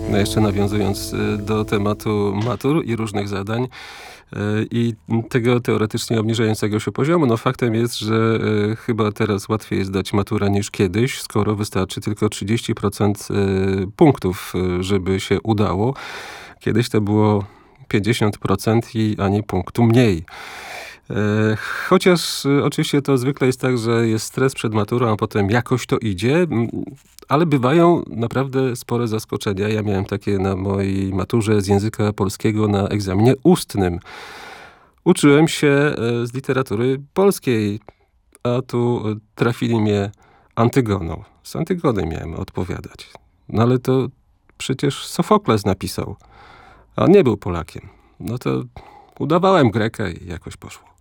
No jeszcze nawiązując do tematu matur i różnych zadań i tego teoretycznie obniżającego się poziomu, no faktem jest, że chyba teraz łatwiej jest zdać maturę niż kiedyś, skoro wystarczy tylko 30% punktów, żeby się udało. Kiedyś to było 50% i ani punktu mniej. Chociaż oczywiście to zwykle jest tak, że jest stres przed maturą, a potem jakoś to idzie, ale bywają naprawdę spore zaskoczenia. Ja miałem takie na mojej maturze z języka polskiego na egzaminie ustnym. Uczyłem się z literatury polskiej, a tu trafili mnie Antygoną. Z Antygony miałem odpowiadać. No ale to przecież Sofokles napisał, a on nie był Polakiem. No to udawałem Greka i jakoś poszło.